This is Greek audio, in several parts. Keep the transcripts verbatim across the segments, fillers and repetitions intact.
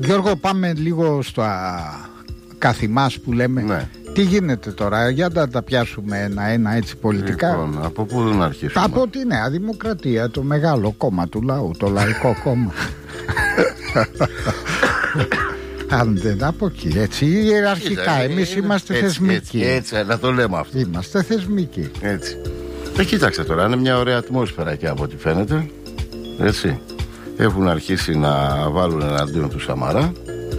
Γιώργο, πάμε λίγο στο καθημάς που λέμε. Ναι. Τι γίνεται τώρα, για να τα πιάσουμε ένα-ένα έτσι πολιτικά. Λοιπόν, από πού να αρχίσουμε? Από τη Νέα Δημοκρατία, το μεγάλο κόμμα του λαού, το Λαϊκό Κόμμα. Αν δεν από εκεί, έτσι, ιεραρχικά. Εμείς είμαστε έτσι, θεσμικοί. Έτσι, έτσι, να το λέμε αυτό. Είμαστε θεσμικοί. Έτσι. Ε, κοίταξε τώρα, είναι μια ωραία ατμόσφαιρα εκεί από ό,τι φαίνεται. Έτσι. Έχουν αρχίσει να βάλουν εναντίον του Σαμαρά.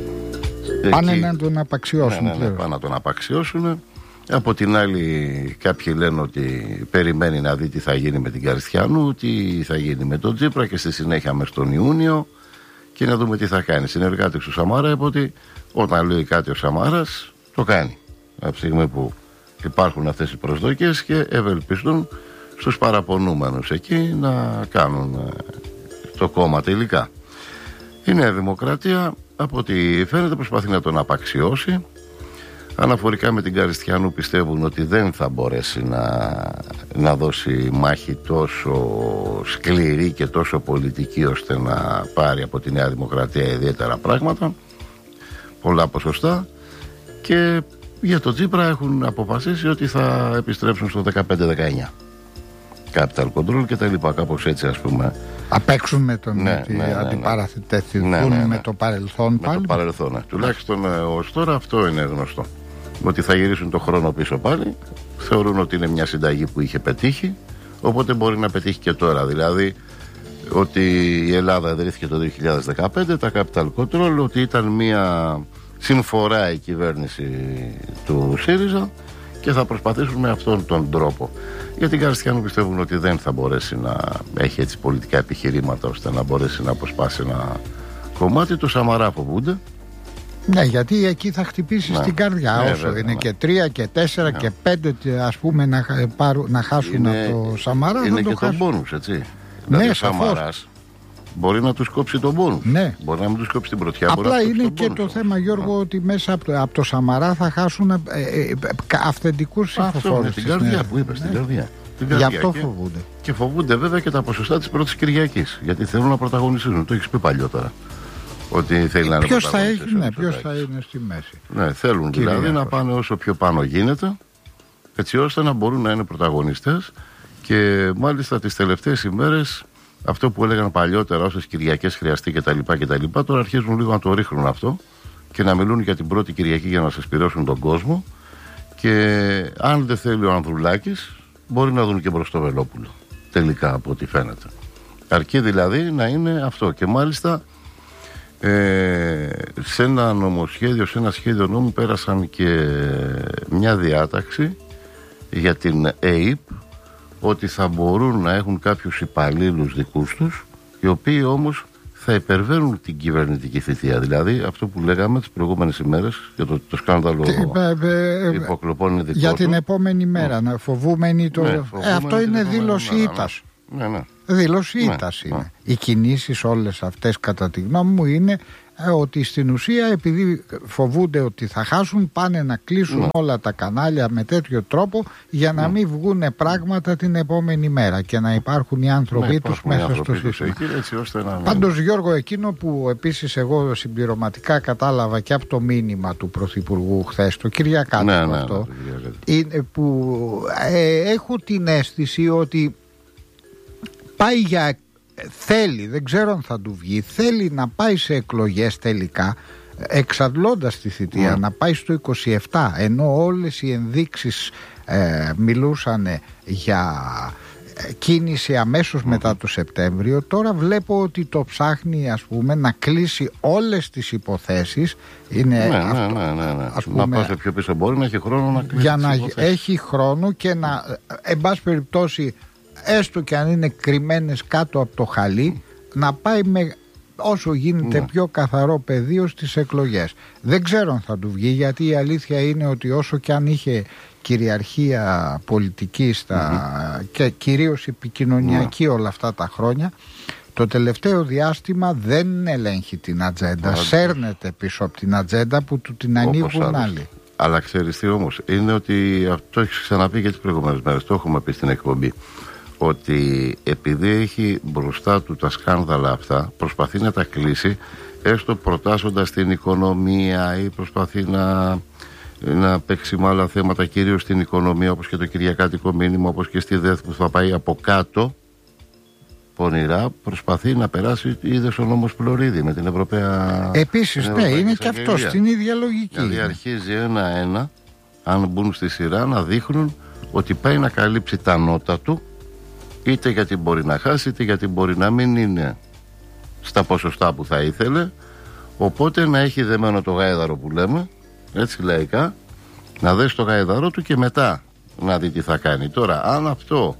Πάνε εκεί... να τον απαξιώσουν. Ναι, ναι, ναι, πάνε να τον απαξιώσουν. Από την άλλη, κάποιοι λένε ότι περιμένει να δει τι θα γίνει με την Καριστιανού, τι θα γίνει με τον Τσίπρα και στη συνέχεια μες τον Ιούνιο και να δούμε τι θα κάνει. Συνεργάτης του Σαμάρα, είπε ότι όταν λέει κάτι ο Σαμάρας, το κάνει. Από τη στιγμή που υπάρχουν αυτές οι προσδοκίες και ευελπιστούν στους παραπονούμενους εκεί να κάνουν το κόμμα τελικά. Η Νέα Δημοκρατία, από ό,τι φαίνεται, προσπαθεί να τον απαξιώσει. Αναφορικά με την Καριστιανού, πιστεύουν ότι δεν θα μπορέσει να, να δώσει μάχη τόσο σκληρή και τόσο πολιτική ώστε να πάρει από τη Νέα Δημοκρατία ιδιαίτερα πράγματα, πολλά ποσοστά. Και για το Τσίπρα έχουν αποφασίσει ότι θα επιστρέψουν στο δεκαπέντε δεκαεννιά. Capital Control και τα λοιπά, κάπως έτσι, ας πούμε. Απέξουν με τον ναι, ότι ναι, ναι, αντιπαραθετηθούν ναι, ναι, ναι. με το παρελθόν με πάλι. το παρελθόν, ναι. Τουλάχιστον ως τώρα αυτό είναι γνωστό. Ότι θα γυρίσουν το χρόνο πίσω πάλι. Θεωρούν ότι είναι μια συνταγή που είχε πετύχει, οπότε μπορεί να πετύχει και τώρα. Δηλαδή ότι η Ελλάδα ιδρύθηκε το δύο χιλιάδες δεκαπέντε, τα Capital Control, ότι ήταν μια συμφορά η κυβέρνηση του ΣΥΡΙΖΑ και θα προσπαθήσουν με αυτόν τον τρόπο. Για την Καριστιανού πιστεύουν ότι δεν θα μπορέσει να έχει έτσι πολιτικά επιχειρήματα ώστε να μπορέσει να αποσπάσει ένα κομμάτι. Του Σαμαρά φοβούνται. Ναι, γιατί εκεί θα χτυπήσει ναι. στην καρδιά. Ναι, όσο βέβαια, είναι ναι. και τρία και τέσσερα ναι. και πέντε, ας πούμε, να, πάρουν, να χάσουν είναι, από το Σαμαρά. Είναι το και χάσουν. τον πόνους, έτσι. Ναι, δηλαδή ο Σαμαράς μπορεί να τους κόψει τον πόνους. Ναι. Μπορεί να μην τους κόψει την πρωτιά. Απλά είναι τον και πόνους, το όμως. θέμα, Γιώργο, ναι. ότι μέσα από το, από το Σαμαρά θα χάσουν ε, ε, αυθεντικούς ψηφοφόρους. Στην καρδιά ναι. που είπες, στην καρδιά. Γι' αυτό και, φοβούνται. Και φοβούνται βέβαια και τα ποσοστά της πρώτης Κυριακής. Γιατί θέλουν να πρωταγωνιστούν. Το έχεις πει παλιότερα. Ότι θέλει να είναι ποιος θα, έχει, ναι, ποιος θα είναι στη μέση. Ναι, θέλουν Κυρία δηλαδή να πάνε όσο πιο πάνω γίνεται, έτσι ώστε να μπορούν να είναι πρωταγωνιστές. Και μάλιστα τις τελευταίες ημέρες, αυτό που έλεγαν παλιότερα, όσες Κυριακές χρειαστεί κτλ. κτλ. Τώρα αρχίζουν λίγο να το ρίχνουν αυτό και να μιλούν για την πρώτη Κυριακή για να συσπυρώσουν τον κόσμο. Και αν δεν θέλει ο Ανδρουλάκης, μπορεί να δουν και μπρος το Βελόπουλο. Τελικά, από ό,τι φαίνεται. Αρκεί δηλαδή να είναι αυτό. Και μάλιστα ε, σε ένα νομοσχέδιο, σε ένα σχέδιο νόμου πέρασαν και μια διάταξη για την ΕΥΠ ότι θα μπορούν να έχουν κάποιους υπαλλήλους δικούς τους, οι οποίοι όμως θα υπερβαίνουν την κυβερνητική θητεία. Δηλαδή αυτό που λέγαμε τις προηγούμενες ημέρες για το, το σκάνδαλο υποκλοπών ειδικών. Για την επόμενη μέρα, ναι. φοβούμενοι το... Ναι, ε, αυτό είναι δήλωση ήττας. Ναι, ναι. Δήλωση ήττας ναι, είναι. Ναι. Οι κινήσεις όλες αυτές, κατά τη γνώμη μου, είναι ε, ότι στην ουσία, επειδή φοβούνται ότι θα χάσουν, πάνε να κλείσουν ναι. όλα τα κανάλια με τέτοιο τρόπο για να ναι. μην βγουν πράγματα την επόμενη μέρα και να υπάρχουν οι άνθρωποι ναι, τους μέσα στο σύστημα. Να... Πάντως, Γιώργο, εκείνο που επίσης εγώ συμπληρωματικά κατάλαβα και από το μήνυμα του Πρωθυπουργού χθες, το Κυριακάτικο ναι, ναι, αυτό, ναι, ναι, είναι που ε, έχω την αίσθηση ότι πάει για... θέλει, δεν ξέρω αν θα του βγει, θέλει να πάει σε εκλογές τελικά, εξαντλώντας τη θητεία, mm. να πάει στο είκοσι επτά, ενώ όλες οι ενδείξεις ε, μιλούσαν για κίνηση αμέσως mm. μετά το Σεπτέμβριο. Τώρα βλέπω ότι το ψάχνει, ας πούμε, να κλείσει όλες τις υποθέσεις. Είναι ναι, αυτό, ναι, ναι, ναι. ας πούμε, να πάει πιο πίσω, μπορεί να έχει χρόνο να κλείσει. Για να υποθέσεις. Έχει χρόνο και να, εν πάση περιπτώσει, έστω και αν είναι κρυμμένες κάτω από το χαλί, να πάει με όσο γίνεται ναι. πιο καθαρό πεδίο στις εκλογές. Δεν ξέρω αν θα του βγει, γιατί η αλήθεια είναι ότι όσο και αν είχε κυριαρχία πολιτική στα, mm-hmm. και κυρίως επικοινωνιακή mm-hmm. όλα αυτά τα χρόνια, το τελευταίο διάστημα δεν ελέγχει την ατζέντα. Mm-hmm. Σέρνεται πίσω από την ατζέντα που του την ανοίγουν άλλοι. Αλλά ξέρεις τι όμως, είναι ότι αυτό έχει ξαναπεί και τις προηγούμενες μέρες, το έχουμε πει στην εκπομπή, ότι επειδή έχει μπροστά του τα σκάνδαλα αυτά, προσπαθεί να τα κλείσει, έστω προτάσσοντας την οικονομία ή προσπαθεί να, να παίξει με άλλα θέματα, κυρίως στην οικονομία, όπως και το κυριακάτικο μήνυμα, όπως και στη ΔΕΘ που θα πάει από κάτω πονηρά, προσπαθεί να περάσει. Είδες ο νόμος Πλωρίδη με την Ευρωπαία. Επίσης, ναι, είναι και αυτό στην ίδια λογική. Δηλαδή αρχίζει ένα-ένα, αν μπουν στη σειρά, να δείχνουν ότι πάει να καλύψει τα νότα του, είτε γιατί μπορεί να χάσει, είτε γιατί μπορεί να μην είναι στα ποσοστά που θα ήθελε. Οπότε να έχει δεμένο το γάιδαρο που λέμε, έτσι λαϊκά, να δέσει το γάιδαρο του και μετά να δει τι θα κάνει. Τώρα, αν αυτό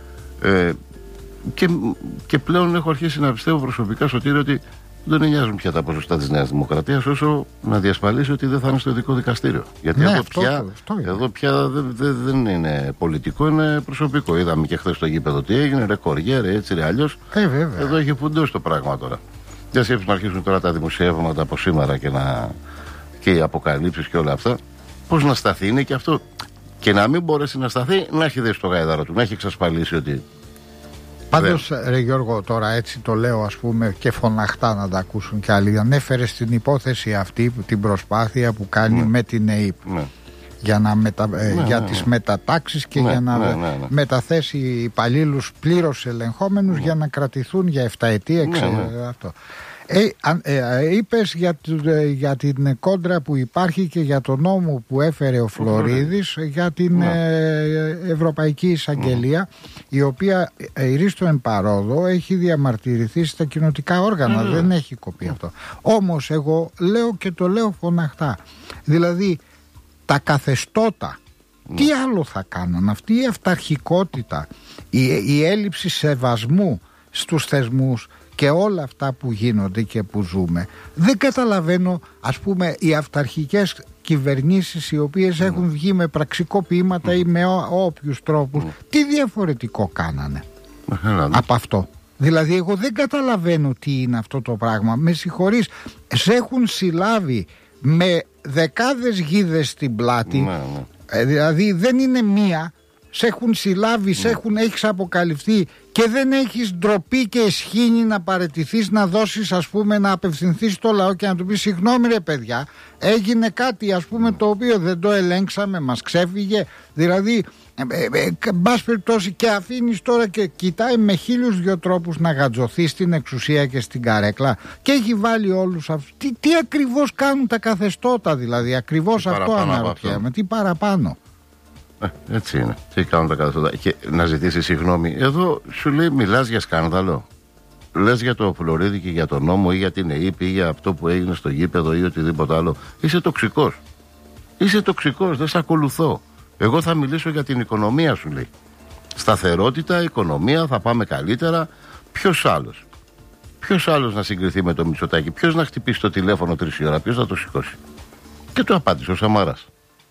ε, και, και πλέον έχω αρχίσει να πιστεύω προσωπικά, Σωτήρη, ότι δεν νοιάζουν πια τα ποσοστά της Νέας Δημοκρατίας, όσο να διασφαλίσει ότι δεν θα είναι στο ειδικό δικαστήριο. Γιατί ναι, εδώ, αυτό, πια, αυτό εδώ πια δεν δε, δεν είναι πολιτικό, είναι προσωπικό. Είδαμε και χθες στο γήπεδο τι έγινε, ρε κοριέρε, έτσι ρε αλλιώς. Ε, εδώ έχει φουντώσει το πράγμα τώρα. Για σκέψου να αρχίσουν τώρα τα δημοσιεύματα από σήμερα και, να, και οι αποκαλύψεις και όλα αυτά. Πώς να σταθεί, είναι και αυτό. Και να μην μπορέσει να σταθεί, να έχει δέσει το γάιδαρο του, να έχει εξασφαλίσει ότι. Πάντως, ρε Γιώργο, τώρα έτσι το λέω, ας πούμε, και φωναχτά να τα ακούσουν κι άλλοι. Ανέφερε στην υπόθεση αυτή την προσπάθεια που κάνει ναι. με την ΕΕΠ ναι. για, να μετα... ναι, για ναι, τις ναι. μετατάξεις και ναι, για να ναι, ναι, ναι. μεταθέσει υπαλλήλους πλήρως ελεγχόμενους ναι. για να κρατηθούν για εφταετία ναι, ναι. αυτό. Ε, ε, είπες για, για την κόντρα που υπάρχει και για τον νόμο που έφερε ο Φλωρίδης για την ναι. ε, Ευρωπαϊκή Εισαγγελία mm. η οποία ηρίστο εν παρόδο έχει διαμαρτυρηθεί στα κοινοτικά όργανα mm. δεν έχει κοπεί mm. αυτό. Όμως εγώ λέω και το λέω φωναχτά, δηλαδή τα καθεστώτα mm. τι άλλο θα κάνουν, αυτή η αυταρχικότητα, η, η έλλειψη σεβασμού στους θεσμούς και όλα αυτά που γίνονται και που ζούμε, δεν καταλαβαίνω, ας πούμε, οι αυταρχικές κυβερνήσεις οι οποίες mm. έχουν βγει με πραξικοπήματα mm. ή με ό, όποιους τρόπους, mm. τι διαφορετικό κάνανε mm. από αυτό. Δηλαδή εγώ δεν καταλαβαίνω τι είναι αυτό το πράγμα. Με συγχωρείς, σε έχουν συλλάβει με δεκάδες γίδες στην πλάτη mm. ε, δηλαδή δεν είναι μία. Σε έχουν συλλάβει, mm. σε έχουν, έχεις αποκαλυφθεί και δεν έχεις ντροπή και εσχήνη να παραιτηθείς, να δώσεις, ας πούμε, να απευθυνθείς στο λαό και να του πεις συγγνώμη ρε παιδιά, έγινε κάτι, ας πούμε, το οποίο δεν το ελέγξαμε, μας ξέφυγε. Δηλαδή, ε, ε, ε, μπας περιπτώσει, και αφήνεις τώρα και κοιτάει με χίλιους δυο τρόπους να γατζωθεί στην εξουσία και στην καρέκλα και έχει βάλει όλους αυτούς. Τι, τι ακριβώς κάνουν τα καθεστώτα, δηλαδή, ακριβώς τι αυτό αναρωτιέμαι, τι παραπάνω. Ε, έτσι είναι. Τι κάνουν τα καθόλου. Και να ζητήσει συγγνώμη. Εδώ σου λέει, μιλάς για σκάνδαλο. Λες για το Φλωρίδη και για τον νόμο ή για την ΕΕΠ ή για αυτό που έγινε στο γήπεδο ή οτιδήποτε άλλο. Είσαι τοξικός. Είσαι τοξικός. Δεν σε ακολουθώ. Εγώ θα μιλήσω για την οικονομία, σου λέει. Σταθερότητα, οικονομία, θα πάμε καλύτερα. Ποιος άλλος. Ποιος άλλος να συγκριθεί με το Μητσοτάκη. Ποιος να χτυπήσει το τηλέφωνο τρεις ώρα. Ποιος θα το σηκώσει. Και το απάντησε ο Σαμαράς.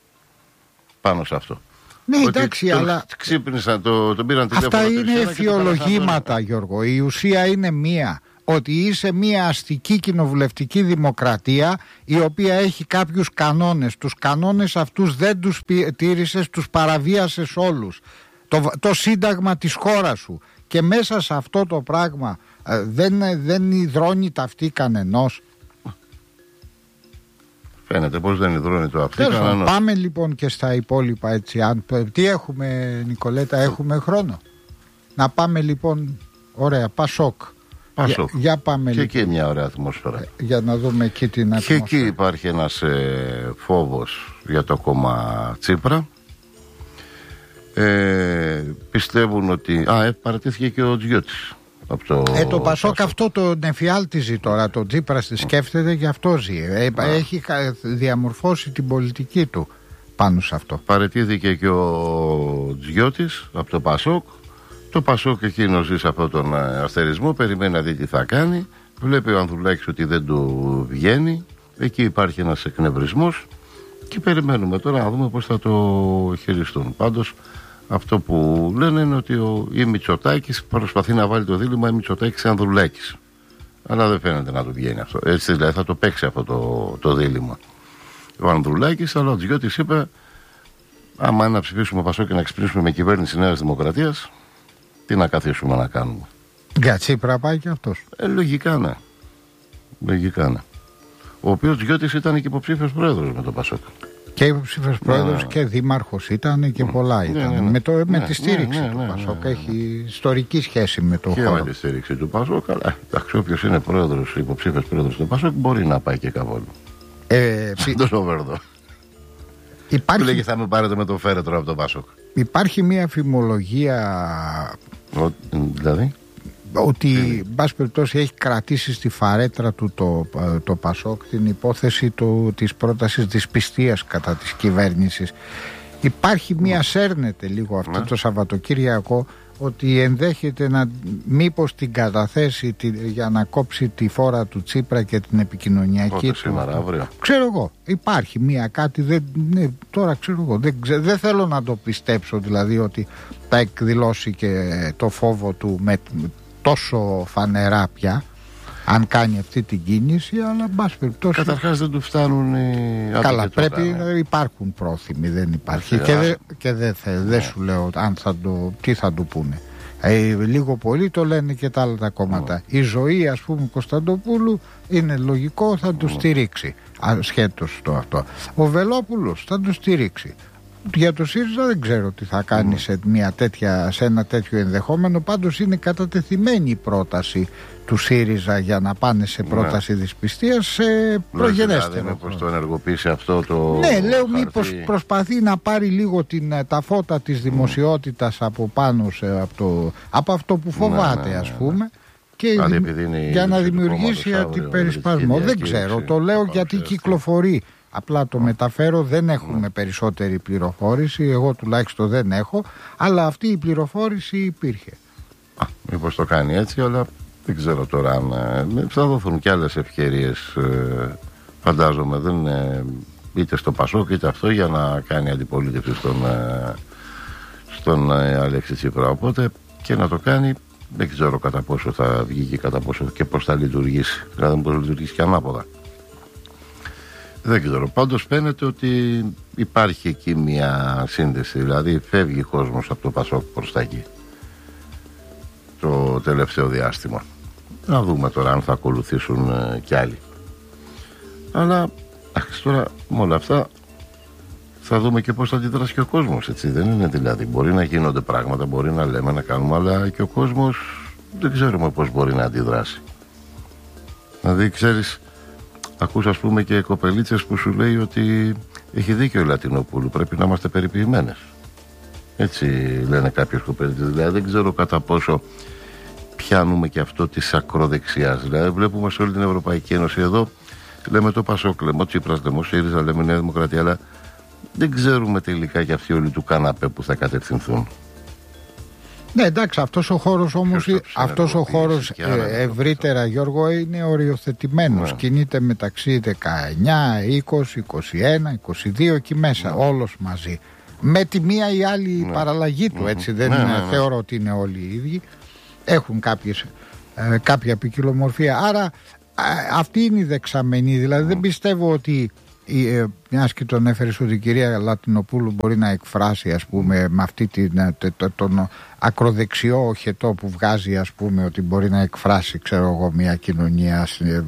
Πάνω σε αυτό. Ναι, εντάξει, τον αλλά. Ξύπνησαν, το, τον πήραν τηλέφωνο. Αυτά είναι εφιολογήματα, Γιώργο. Η ουσία είναι μία. Ότι είσαι μία αστική κοινοβουλευτική δημοκρατία η οποία έχει κάποιους κανόνες. Τους κανόνες αυτούς δεν τους τήρησες, τους παραβίασες όλους. Το, το σύνταγμα της χώρας σου. Και μέσα σε αυτό το πράγμα ε, δεν, δεν υδρώνει ταυτή κανενός. Φαίνεται πως δεν υδρώνει το αυτή. Πάμε λοιπόν και στα υπόλοιπα έτσι. Αν, τι έχουμε, Νικολέτα, έχουμε χρόνο. Να πάμε λοιπόν. Ωραία, Πασόκ. Πασόκ. Για, για πάμε και λοιπόν. εκεί μια ωραία ατμόσφαιρα. Για να δούμε εκεί την ατμόσφαιρα. Και εκεί υπάρχει ένας ε, φόβος για το κόμμα Τσίπρα. Ε, πιστεύουν ότι. Α, ε, παρατήθηκε και ο Τζιώτης. Το... Ε, το Πασόκ αυτό το νεφιάλτιζει τώρα. Το Τσίπρας τη σκέφτεται, γι' αυτό ζει. Ε, έχει διαμορφώσει την πολιτική του πάνω σε αυτό. Παραιτήθηκε και ο Τζιώτης από το Πασόκ. Το Πασόκ εκείνο ζει σε αυτόν τον αστερισμό. Περιμένει να δει τι θα κάνει. Βλέπει ο Ανδρουλάκης ότι δεν του βγαίνει. Εκεί υπάρχει ένας εκνευρισμός. Και περιμένουμε τώρα να δούμε πώς θα το χειριστούν. Πάντως αυτό που λένε είναι ότι ο ή Μητσοτάκης προσπαθεί να βάλει το δίλημμα ή Μητσοτάκης Ανδρουλάκης. Αλλά δεν φαίνεται να του βγαίνει αυτό. Έτσι δηλαδή θα το παίξει αυτό το, το δίλημμα ο Ανδρουλάκης. Αλλά ο Τζιώτης είπε, άμα είναι να ψηφίσουμε Πασόκ και να ξυπνήσουμε με κυβέρνηση Νέας Δημοκρατίας, Τι να καθίσουμε να κάνουμε. Για Τσίπρα πάει και αυτός. Ε, λογικά ναι. Λογικά ναι. Ο οποίος Γιώτης ήταν και υποψήφιος πρόεδρος με τον Πασόκ. Και υποψήφιος πρόεδρος ναι, και δήμαρχος ήταν και πολλά ναι, ήταν. Ναι, ναι. Με, το, με ναι, τη στήριξη ναι, ναι, του ναι, Πασόκ. Ναι, ναι, ναι. Έχει ιστορική σχέση με το και χώρο. Και με τη στήριξη του Πασόκ. Αλλά εντάξει, όποιος είναι πρόεδρος, υποψήφιος πρόεδρος του Πασόκ μπορεί να πάει και καβόλου. Ε, Σαν τον Σοβέρδο. Υπάρχει... Που λέγει θα με πάρετε με το φέρετρο από τον Πασόκ. Υπάρχει μια φημολογία. Ο, δηλαδή. Ότι, εν πάση περιπτώσει, έχει κρατήσει στη φαρέτρα του το, το Πασόκ την υπόθεση του, της πρότασης της πιστείας κατά της κυβέρνησης. Υπάρχει μία, σέρνεται λίγο αυτό ναι. το Σαββατοκύριακο, ότι ενδέχεται να μήπως την καταθέσει τη, για να κόψει τη φόρα του Τσίπρα και την επικοινωνιακή του. Σήμερα, αύριο. Ξέρω εγώ, υπάρχει μία κάτι, δεν, ναι, τώρα ξέρω εγώ, δεν, δεν θέλω να το πιστέψω δηλαδή ότι θα εκδηλώσει και το φόβο του με τόσο φανερά πια, αν κάνει αυτή την κίνηση, αλλά εν πάση περιπτώσει. Καταρχάς δεν του φτάνουν οι. Καλά, πρέπει να υπάρχουν πρόθυμοι, δεν υπάρχει. Και, δε, και δεν δε, δε σου λέω αν θα το, τι θα του πούνε. Ε, λίγο πολύ το λένε και τα άλλα τα κόμματα. Mm. Η ζωή, ας πούμε, Κωνσταντοπούλου είναι λογικό, θα του mm. στηρίξει. Ασχέτως το αυτό. Ο Βελόπουλος θα του στηρίξει. Για το ΣΥΡΙΖΑ δεν ξέρω τι θα κάνει mm. σε, μια τέτοια, σε ένα τέτοιο ενδεχόμενο. Πάντως είναι κατατεθειμένη η πρόταση του ΣΥΡΙΖΑ για να πάνε σε πρόταση mm. δυσπιστίας σε προγενέστερο. Δηλαδή μήπως το ενεργοποιήσει αυτό το. Ναι, λέω μήπως προσπαθεί να πάρει λίγο την, τα φώτα της δημοσιότητας mm. από πάνω σε, από, το, από αυτό που φοβάται, ναι, ναι, ας πούμε. Και για να δημιουργήσει αντιπερισπασμό. Δεν ξέρω, το λέω γιατί κυκλοφορεί. Απλά το μεταφέρω, δεν έχουμε mm. περισσότερη πληροφόρηση, εγώ τουλάχιστον δεν έχω, αλλά αυτή η πληροφόρηση υπήρχε. Α, μήπως το κάνει έτσι, αλλά δεν ξέρω τώρα αν ε, θα δοθούν και άλλες ευκαιρίες, ε, φαντάζομαι, δεν είναι είτε στο Πασόκ είτε αυτό για να κάνει αντιπολίτευση στον, ε, στον ε, Αλέξη Τσίπρα, οπότε και να το κάνει δεν ξέρω κατά πόσο θα βγει και κατά πόσο και πώς θα λειτουργήσει, δηλαδή πώς θα λειτουργήσει και ανάποδα. Δεν ξέρω. Πάντως φαίνεται ότι υπάρχει εκεί μια σύνδεση. Δηλαδή φεύγει ο κόσμος από το Πασόκ προς τα εκεί το τελευταίο διάστημα. Να δούμε τώρα αν θα ακολουθήσουν ε, κι άλλοι. Αλλά αχ, τώρα με όλα αυτά θα δούμε και πώς θα αντιδράσει και ο κόσμος. Έτσι δεν είναι δηλαδή. Μπορεί να γίνονται πράγματα, μπορεί να λέμε να κάνουμε, αλλά και ο κόσμος δεν ξέρουμε πώς μπορεί να αντιδράσει. Δηλαδή ξέρεις, ακούς ας πούμε και κοπελίτσες που σου λέει ότι έχει δίκιο η Λατινοπούλου, πρέπει να είμαστε περιποιημένες. Έτσι λένε κάποιες κοπελίτσες. Δηλαδή δεν ξέρω κατά πόσο πιάνουμε και αυτό της ακροδεξιάς. Δηλαδή βλέπουμε σε όλη την Ευρωπαϊκή Ένωση εδώ, λέμε το Πασόκ, λέμε ο Τσίπρας, λέμε ο ΣΥΡΙΖΑ, λέμε Νέα Δημοκρατία, αλλά δεν ξέρουμε τελικά και αυτοί όλοι του καναπέ που θα κατευθυνθούν. Ναι, εντάξει, αυτός ο χώρος όμως, αυτός ο χώρος ε, ευρύτερα, Γιώργο, είναι οριοθετημένος. Ναι. Κινείται μεταξύ δεκαεννιά, είκοσι, είκοσι ένα, είκοσι δύο εκεί μέσα, ναι. όλος μαζί. Με τη μία ή άλλη ναι. παραλλαγή του, έτσι, δεν ναι, ναι, ναι. θεωρώ ότι είναι όλοι οι ίδιοι. Έχουν κάποιες, ε, κάποια ποικιλομορφία. Άρα ε, αυτή είναι η δεξαμενή. Δηλαδή mm. δεν πιστεύω ότι ε, μιας και τον έφερες ότι η κυρία Λατινοπούλου μπορεί να εκφράσει, ας πούμε, με αυτή την, το, τον ακροδεξιό οχετό που βγάζει, ας πούμε, ότι μπορεί να εκφράσει, ξέρω εγώ, μια κοινωνία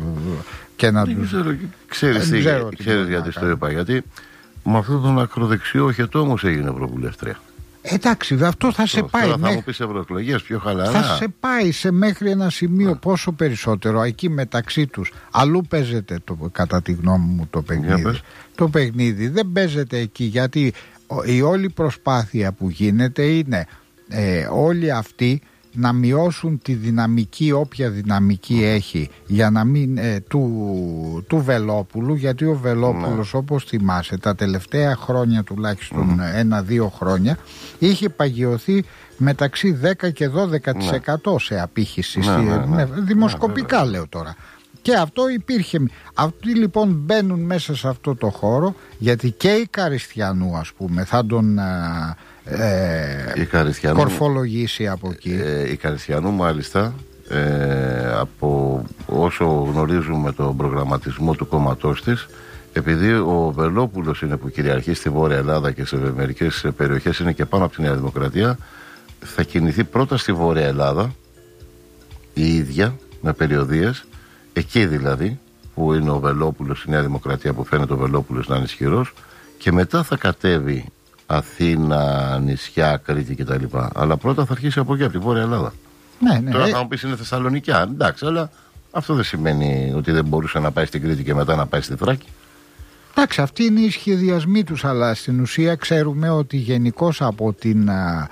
και να τους... Ξέρω, ξέρεις, τι, ξέρω ξέρεις γιατί το είπα, γιατί με αυτόν τον ακροδεξιό οχετό όμως έγινε ευρωβουλευτρία. Εντάξει, αυτό θα σε πάει. Τώρα θα μου πεις ευρωεκλογές πιο χαλαρά. Θα σε πάει σε μέχρι ένα σημείο yeah. πόσο περισσότερο. Εκεί μεταξύ τους. Αλλού παίζεται το, κατά τη γνώμη μου το παιχνίδι. Το παιχνίδι δεν παίζεται εκεί, γιατί η όλη προσπάθεια που γίνεται είναι ε, όλοι αυτοί να μειώσουν τη δυναμική, όποια δυναμική έχει, για να μην ε, του, του Βελόπουλου, γιατί ο Βελόπουλος mm. όπως θυμάσαι τα τελευταία χρόνια, τουλάχιστον mm. ένα-δύο χρόνια, είχε παγιωθεί μεταξύ δέκα και δώδεκα τοις εκατό mm. σε απήχηση mm. mm. Mm. δημοσκοπικά mm. λέω τώρα. Και αυτό υπήρχε. Αυτοί λοιπόν μπαίνουν μέσα σε αυτό το χώρο, γιατί και η Καριστιανού, ας πούμε, θα τον ε, Καριστιανού, κορφολογήσει από εκεί. Ε, η Καριστιανού μάλιστα, ε, από όσο γνωρίζουμε τον προγραμματισμό του κόμματός της, επειδή ο Βελόπουλος είναι που κυριαρχεί στη Βόρεια Ελλάδα και σε μερικές περιοχές είναι και πάνω από τη Νέα Δημοκρατία, θα κινηθεί πρώτα στη Βόρεια Ελλάδα, η ίδια, με περιοδίες, εκεί δηλαδή που είναι ο Βελόπουλος, η Νέα Δημοκρατία, που φαίνεται ο Βελόπουλος να είναι ισχυρός, και μετά θα κατέβει Αθήνα, νησιά, Κρήτη κτλ. Αλλά πρώτα θα αρχίσει από εκεί, από τη Βόρεια Ελλάδα. Ναι, ναι. Τώρα θα μου πεις είναι Θεσσαλονικιά, εντάξει, αλλά αυτό δεν σημαίνει ότι δεν μπορούσε να πάει στην Κρήτη και μετά να πάει στη Θράκη. Εντάξει, αυτοί είναι οι σχεδιασμοί τους, αλλά στην ουσία ξέρουμε ότι γενικώς από την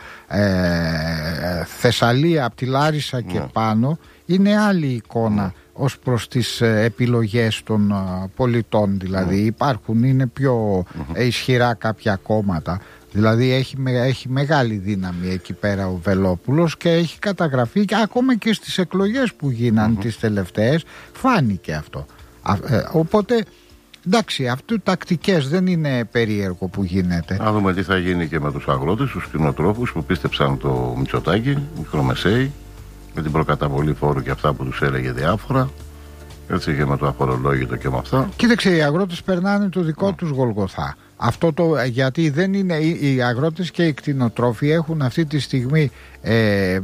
ε, Θεσσαλία, από τη Λάρισα και ναι. πάνω, είναι άλλη εικόνα ναι. ως προς τις επιλογές των ε, πολιτών. Δηλαδή ναι. υπάρχουν, είναι πιο ε, ισχυρά κάποια κόμματα. Δηλαδή έχει, έχει μεγάλη δύναμη εκεί πέρα ο Βελόπουλος και έχει καταγραφεί και ακόμα και στις εκλογές που γίναν mm-hmm. τις τελευταίες φάνηκε αυτό. Α, ε, οπότε εντάξει, αυτού τακτικές, δεν είναι περίεργο που γίνεται. Να δούμε τι θα γίνει και με τους αγρότες, τους κτηνοτρόφους που πίστεψαν το Μητσοτάκη, μικρομεσαίοι, με την προκαταβολή φόρου και αυτά που τους έλεγε διάφορα. Έτσι και με το αφορολόγητο και με αυτά. Κοίταξε, οι αγρότες περνάνε το δικό mm. τους Γολγοθά. Αυτό το, γιατί δεν είναι, οι αγρότες και οι κτηνοτρόφοι έχουν αυτή τη στιγμή, ε,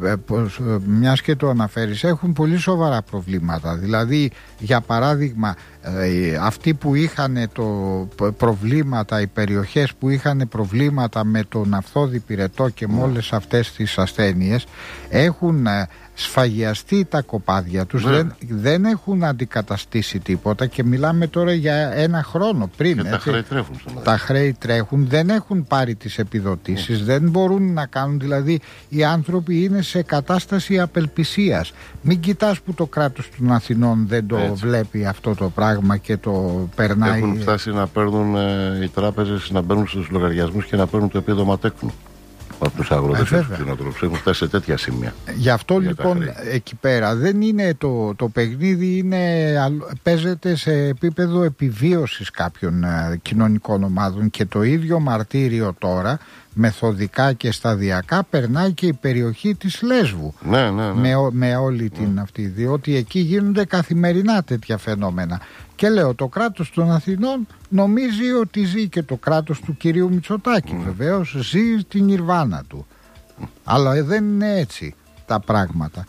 μιας και το αναφέρεις, έχουν πολύ σοβαρά προβλήματα. Δηλαδή, για παράδειγμα, ε, αυτοί που είχαν το προβλήματα, οι περιοχές που είχαν προβλήματα με τον Αυθόδη Πυρετό και με όλες αυτές τις ασθένειες, έχουν σφαγιαστεί τα κοπάδια τους, δεν, δεν έχουν αντικαταστήσει τίποτα και μιλάμε τώρα για ένα χρόνο πριν. Και τα χρέη τρέχουν. Τα χρέη τρέχουν, δεν έχουν πάρει τις επιδοτήσεις, mm. δεν μπορούν να κάνουν, δηλαδή οι άνθρωποι είναι σε κατάσταση απελπισίας. Μην κοιτάς που το κράτος των Αθηνών δεν το Έτσι. βλέπει αυτό το πράγμα και το περνάει. Έχουν φτάσει να παίρνουν ε, οι τράπεζες, να μπαίνουν στους λογαριασμούς και να παίρνουν το επίδομα τέκνου από τους αγρότες και τους κτηνοτρόφους. Έχουν φτάσει σε τέτοια σημεία. Γι' αυτό για λοιπόν εκεί πέρα δεν είναι το, το παιχνίδι, είναι, παίζεται σε επίπεδο επιβίωσης κάποιων ε, κοινωνικών ομάδων και το ίδιο μαρτύριο τώρα μεθοδικά και σταδιακά περνάει και η περιοχή της Λέσβου. Ναι, ναι, ναι. Με, με όλη την ναι. αυτή, διότι εκεί γίνονται καθημερινά τέτοια φαινόμενα. Και λέω, το κράτος των Αθηνών νομίζει ότι ζει, και το κράτος του κυρίου Μητσοτάκη mm. βεβαίως ζει την νιρβάνα του. Mm. Αλλά δεν είναι έτσι τα πράγματα.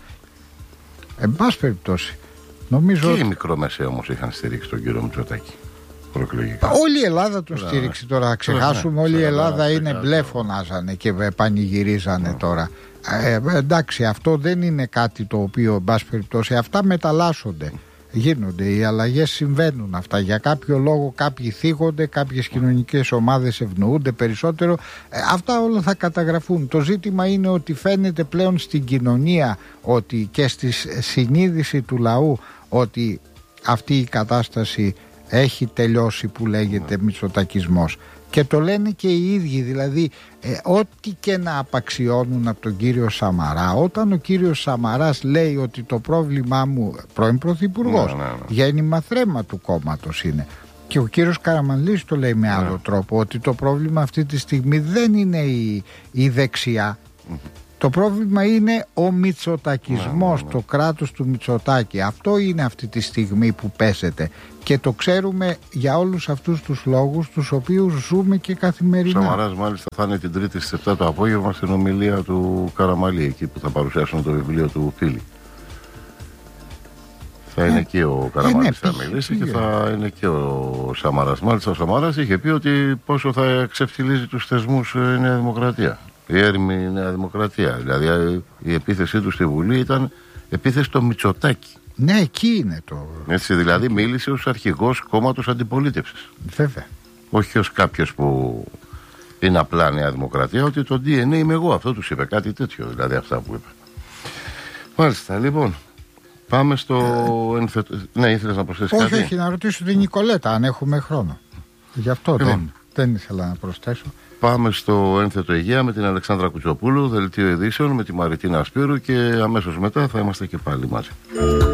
Εν πάση περιπτώσει, νομίζω... Και οι μικρομεσαίοι όμως είχαν στηρίξει τον κύριο Μητσοτάκη προεκλογικά. Όλη η Ελλάδα τον στήριξε τώρα. Ξεχάσουμε, όλη η Ελλάδα είναι μπλε, φωνάζανε και πανηγυρίζανε τώρα. Ε, εντάξει, αυτό δεν είναι κάτι το οποίο, εν πάση περιπτώσει, αυτά μεταλλάσσονται. Γίνονται, οι αλλαγές συμβαίνουν αυτά. Για κάποιο λόγο κάποιοι θίγονται, κάποιες κοινωνικές ομάδες ευνοούνται περισσότερο. Ε, αυτά όλα θα καταγραφούν. Το ζήτημα είναι ότι φαίνεται πλέον στην κοινωνία ότι και στη συνείδηση του λαού ότι αυτή η κατάσταση έχει τελειώσει, που λέγεται μητσοτακισμός. Και το λένε και οι ίδιοι, δηλαδή ε, ό,τι και να απαξιώνουν από τον κύριο Σαμαρά, όταν ο κύριος Σαμαράς λέει ότι το πρόβλημά μου, πρώην πρωθυπουργός, ναι, ναι, ναι. γέννημα θρέμα του κόμματος είναι, και ο κύριος Καραμανλής το λέει με ναι. άλλο τρόπο, ότι το πρόβλημα αυτή τη στιγμή δεν είναι η, η δεξιά. Το πρόβλημα είναι ο μητσοτακισμός, ναι, ναι. το κράτος του Μητσοτάκη. Αυτό είναι αυτή τη στιγμή που πέσεται. Και το ξέρουμε για όλους αυτούς τους λόγους, τους οποίους ζούμε και καθημερινά. Ο Σαμαράς μάλιστα θα είναι την Τρίτη στις επτά το απόγευμα στην ομιλία του Καραμαλή, εκεί που θα παρουσιάσουν το βιβλίο του Φίλη. Θα είναι ε, εκεί ο Καραμαλής, θα μιλήσει και θα είναι και ο Σαμαράς. Μάλιστα ο Σαμαράς είχε πει ότι πόσο θα ξεφτιλίζει τους θεσμούς η Νέα Δημοκρατία. Η έρημη Νέα Δημοκρατία. Δηλαδή η επίθεσή του στη Βουλή ήταν επίθεση στο Μητσοτάκη. Ναι, εκεί είναι το. Έτσι, δηλαδή μίλησε ως αρχηγός κόμματος αντιπολίτευσης. Βέβαια. Όχι ως κάποιος που είναι απλά Νέα Δημοκρατία, ότι το ντι εν έι είμαι εγώ. Αυτό τους είπε, κάτι τέτοιο, δηλαδή αυτά που είπε. Μάλιστα, λοιπόν. Πάμε στο ε, ενθετο... Ναι, ήθελες να προσθέσεις όχι, κάτι? Όχι, όχι, να ρωτήσω την Νικολέτα αν έχουμε χρόνο. Γι' αυτό λοιπόν. δεν, δεν ήθελα να προσθέσω. Πάμε στο ένθετο Υγεία με την Αλεξάνδρα Κουτσοπούλου, δελτίο ειδήσεων με τη Μαριτίνα Σπύρου, και αμέσως μετά θα είμαστε και πάλι μαζί.